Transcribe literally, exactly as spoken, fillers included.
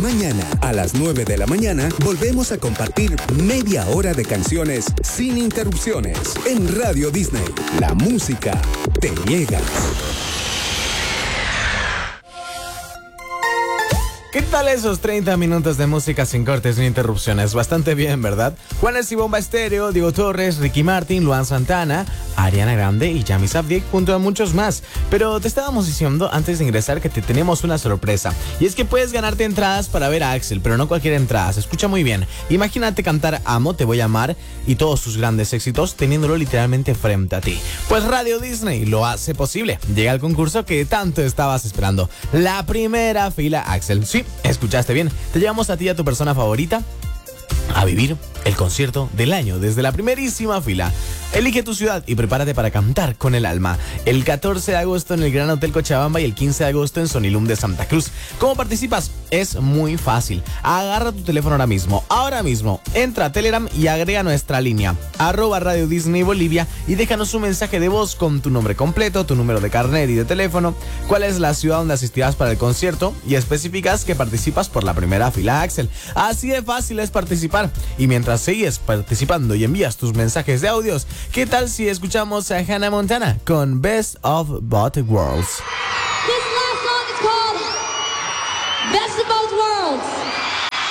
Mañana, a las nueve de la mañana, volvemos a compartir media hora de canciones sin interrupciones en Radio Disney. La música te llega. ¿Qué tal esos treinta minutos de música sin cortes ni interrupciones? Bastante bien, ¿verdad? Juanes y Bomba Estéreo, Diego Torres, Ricky Martin, Luan Santana, Ariana Grande y Yami Sabdiek, junto a muchos más. Pero te estábamos diciendo antes de ingresar que te tenemos una sorpresa. Y es que puedes ganarte entradas para ver a Axel, pero no cualquier entrada. Se escucha muy bien. Imagínate cantar Amo, Te Voy a Amar y todos sus grandes éxitos teniéndolo literalmente frente a ti. Pues Radio Disney lo hace posible. Llega el concurso que tanto estabas esperando. La primera fila, Axel. Sí, escuchaste bien. Te llevamos a ti y a tu persona favorita a vivir el concierto del año desde la primerísima fila. Elige tu ciudad y prepárate para cantar con el alma. El catorce de agosto en el Gran Hotel Cochabamba y el quince de agosto en Sonilum de Santa Cruz. ¿Cómo participas? Es muy fácil. Agarra tu teléfono ahora mismo. Ahora mismo. Entra a Telegram y agrega nuestra línea. Arroba Radio Disney Bolivia y déjanos un mensaje de voz con tu nombre completo, tu número de carnet y de teléfono, cuál es la ciudad donde asistirás para el concierto y especificas que participas por la primera fila, Axel. Así de fácil es participar. Y mientras sigues participando y envías tus mensajes de audios, ¿qué tal si escuchamos a Hannah Montana con Best of Both Worlds?